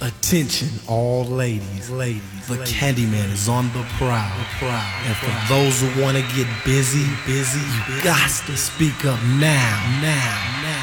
Attention all ladies, the Candyman is on the prowl. And for those who wanna get busy, you got to speak up now.